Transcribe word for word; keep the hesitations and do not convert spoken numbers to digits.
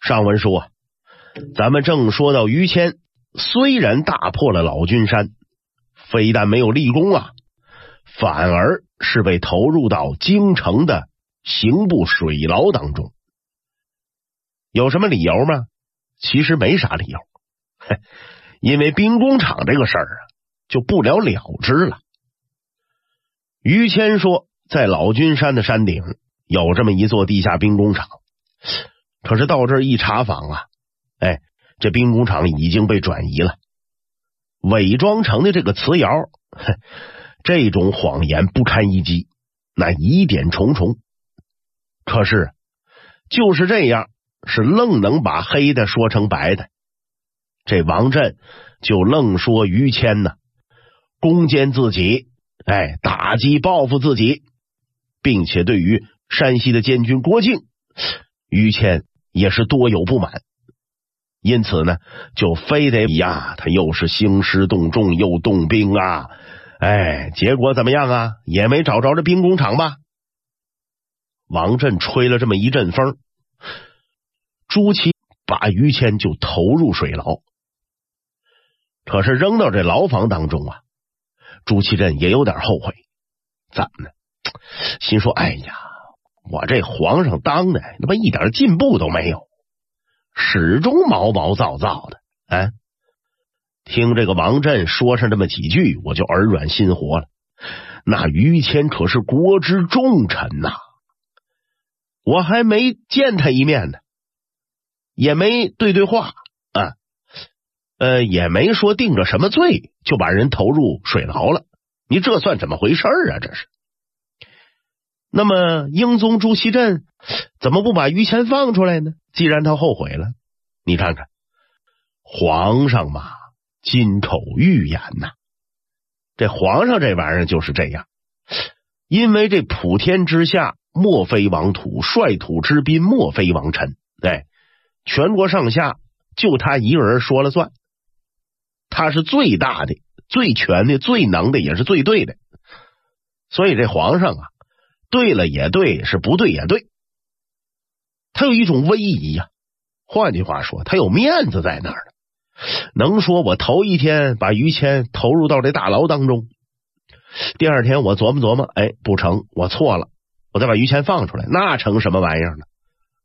上文书啊，咱们正说到于谦虽然大破了老君山，非但没有立功啊，反而是被投入到京城的刑部水牢当中。有什么理由吗？其实没啥理由，因为兵工厂这个事儿啊，就不了了之了。于谦说，在老君山的山顶有这么一座地下兵工厂，可是到这儿一查访啊，哎，这兵工厂已经被转移了，伪装成的这个瓷窑，这种谎言不堪一击，那疑点重重。可是就是这样，是愣能把黑的说成白的。这王震就愣说于谦呢攻坚自己，哎，打击报复自己，并且对于山西的监军郭靖，于谦也是多有不满，因此呢，就非得呀，他又是兴师动众又动兵啊，哎，结果怎么样啊？也没找着这兵工厂吧？王震吹了这么一阵风，朱祁把于谦就投入水牢。可是扔到这牢房当中啊，朱祁镇也有点后悔，怎么呢？心说，哎呀，我这皇上当的他妈一点进步都没有，始终毛毛躁躁的。啊，听这个王震说上这么几句，我就耳软心活了。那于谦可是国之重臣呐、啊，我还没见他一面呢，也没对对话啊，呃，也没说定着什么罪，就把人投入水牢了。你这算怎么回事啊？这是。那么英宗朱祁镇怎么不把于谦放出来呢？既然他后悔了，你看看皇上嘛，金口玉言呐、啊。这皇上这玩意儿就是这样，因为这普天之下莫非王土，率土之滨莫非王臣，哎，全国上下就他一个人说了算，他是最大的、最全的、最能的，也是最对的。所以这皇上啊，对了也对，是不对也对，他有一种威仪呀、啊。换句话说，他有面子在那儿呢。能说我头一天把于谦投入到这大牢当中，第二天我琢磨琢磨，哎，不成，我错了，我再把于谦放出来，那成什么玩意儿了？